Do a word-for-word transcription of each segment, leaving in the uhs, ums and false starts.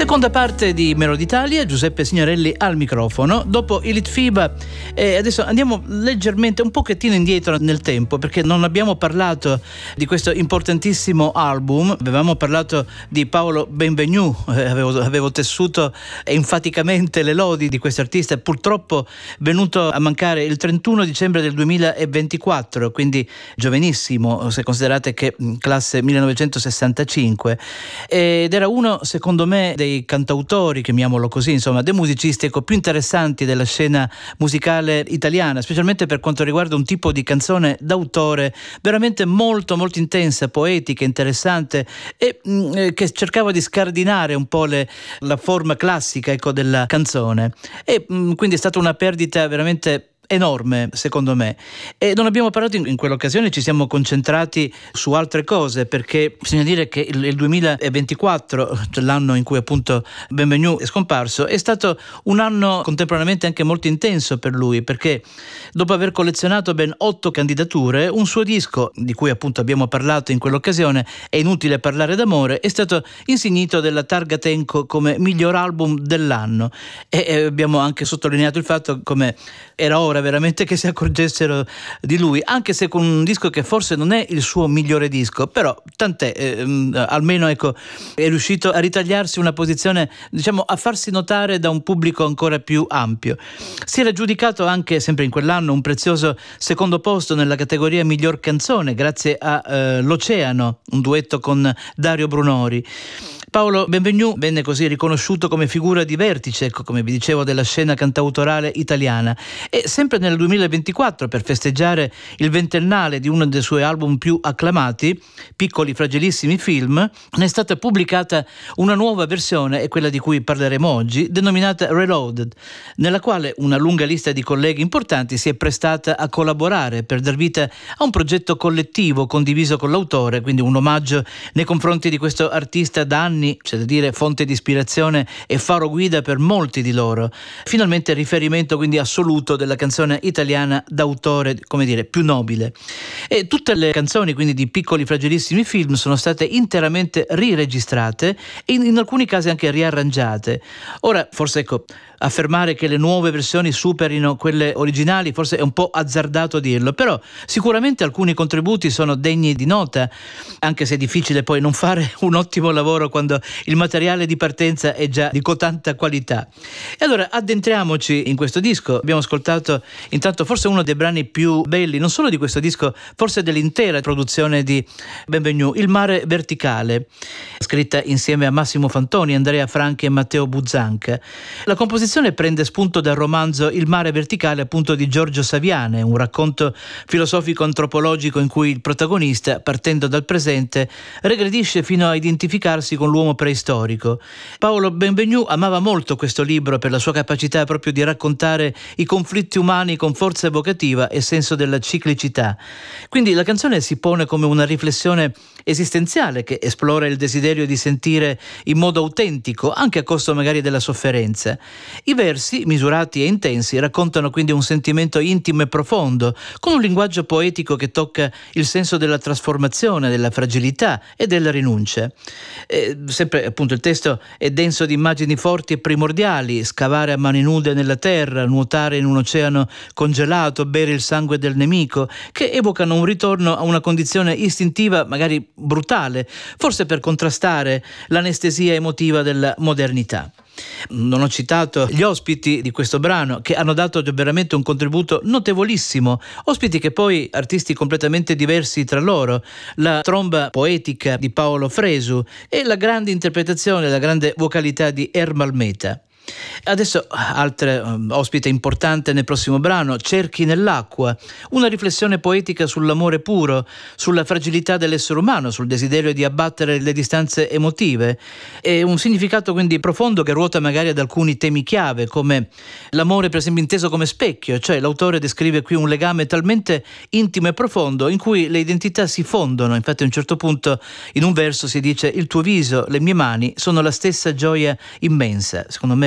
Seconda parte di Meloditalia, Giuseppe Signorelli al microfono. Dopo i Litfiba, eh, adesso andiamo leggermente un pochettino indietro nel tempo, perché non abbiamo parlato di questo importantissimo album. Avevamo parlato di Paolo Benvenu, eh, avevo, avevo tessuto enfaticamente le lodi di questo artista, purtroppo venuto a mancare il trentuno dicembre del duemilaventiquattro, quindi giovanissimo, se considerate che classe millenovecentosessantacinque, ed era uno, secondo me, dei cantautori, chiamiamolo così, insomma, dei musicisti ecco, più interessanti della scena musicale italiana, specialmente per quanto riguarda un tipo di canzone d'autore veramente molto molto intensa, poetica, interessante e mh, che cercava di scardinare un po' le, la forma classica ecco, della canzone, e mh, quindi è stata una perdita veramente enorme, secondo me. E non abbiamo parlato in, in quell'occasione, ci siamo concentrati su altre cose, perché bisogna dire che il, il duemilaventiquattro, cioè l'anno in cui appunto Benvenu è scomparso, è stato un anno contemporaneamente anche molto intenso per lui, perché dopo aver collezionato ben otto candidature, un suo disco, di cui appunto abbiamo parlato in quell'occasione, È inutile parlare d'amore, è stato insignito della Targa Tenco come miglior album dell'anno, e, e abbiamo anche sottolineato il fatto come era ora veramente che si accorgessero di lui, anche se con un disco che forse non è il suo migliore disco, però tant'è, ehm, almeno ecco è riuscito a ritagliarsi una posizione, diciamo, a farsi notare da un pubblico ancora più ampio. Si era giudicato anche sempre in quell'anno un prezioso secondo posto nella categoria miglior canzone grazie a eh, L'Oceano, un duetto con Dario Brunori. Paolo Benvenu venne così riconosciuto come figura di vertice, ecco, come vi dicevo, della scena cantautorale italiana. E sempre nel duemilaventiquattro, per festeggiare il ventennale di uno dei suoi album più acclamati, Piccoli fragilissimi film, ne è stata pubblicata una nuova versione, e quella di cui parleremo oggi, denominata Reloaded, nella quale una lunga lista di colleghi importanti si è prestata a collaborare per dar vita a un progetto collettivo condiviso con l'autore, quindi un omaggio nei confronti di questo artista da anni, c'è da dire, fonte di ispirazione e faro guida per molti di loro. Finalmente riferimento quindi assoluto della canzone italiana d'autore, come dire, più nobile. E tutte le canzoni quindi di Piccoli fragilissimi film sono state interamente riregistrate e in, in alcuni casi anche riarrangiate. Ora, forse ecco, affermare che le nuove versioni superino quelle originali forse è un po' azzardato dirlo, però sicuramente alcuni contributi sono degni di nota, anche se è difficile poi non fare un ottimo lavoro quando il materiale di partenza è già di cotanta qualità. E allora addentriamoci in questo disco. Abbiamo ascoltato intanto forse uno dei brani più belli, non solo di questo disco, forse dell'intera produzione di Benvenu, Il mare verticale, scritta insieme a Massimo Fantoni, Andrea Franchi e Matteo Buzzanca. La composizione prende spunto dal romanzo Il mare verticale appunto di Giorgio Saviane, un racconto filosofico-antropologico in cui il protagonista, partendo dal presente, regredisce fino a identificarsi con l'uomo preistorico. Paolo Benvenu amava molto questo libro per la sua capacità proprio di raccontare i conflitti umani con forza evocativa e senso della ciclicità. Quindi la canzone si pone come una riflessione esistenziale che esplora il desiderio di sentire in modo autentico, anche a costo magari della sofferenza. I versi, misurati e intensi, raccontano quindi un sentimento intimo e profondo, con un linguaggio poetico che tocca il senso della trasformazione, della fragilità e della rinuncia. Eh, sempre appunto il testo è denso di immagini forti e primordiali: scavare a mani nude nella terra, nuotare in un oceano congelato, bere il sangue del nemico, che evocano un ritorno a una condizione istintiva magari brutale, forse per contrastare l'anestesia emotiva della modernità. Non ho citato gli ospiti di questo brano, che hanno dato veramente un contributo notevolissimo, ospiti che poi artisti completamente diversi tra loro: la tromba poetica di Paolo Fresu e la grande interpretazione, la grande vocalità di Ermal Meta. Adesso altre um, ospite importante nel prossimo brano, Cerchi nell'acqua, una riflessione poetica sull'amore puro, sulla fragilità dell'essere umano, sul desiderio di abbattere le distanze emotive, e un significato quindi profondo che ruota magari ad alcuni temi chiave, come l'amore per esempio inteso come specchio, cioè l'autore descrive qui un legame talmente intimo e profondo in cui le identità si fondono. Infatti a un certo punto in un verso si dice: il tuo viso, le mie mani sono la stessa gioia immensa. Secondo me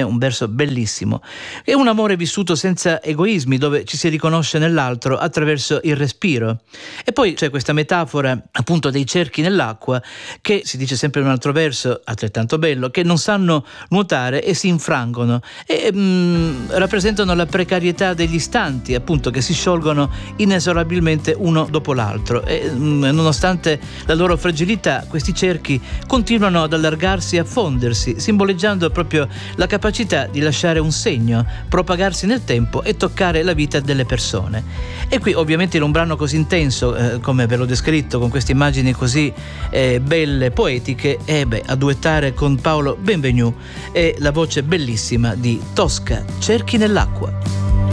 un verso bellissimo. È un amore vissuto senza egoismi, dove ci si riconosce nell'altro attraverso il respiro. E poi c'è questa metafora appunto dei cerchi nell'acqua, che si dice sempre in un altro verso altrettanto bello, che non sanno nuotare e si infrangono e mh, rappresentano la precarietà degli istanti, appunto, che si sciolgono inesorabilmente uno dopo l'altro e mh, nonostante la loro fragilità questi cerchi continuano ad allargarsi e a fondersi, simboleggiando proprio la capacità di lasciare un segno, propagarsi nel tempo e toccare la vita delle persone. E qui ovviamente in un brano così intenso eh, come ve l'ho descritto, con queste immagini così eh, belle, poetiche, e beh, a duettare con Paolo Benvenu e la voce bellissima di Tosca, Cerchi nell'acqua.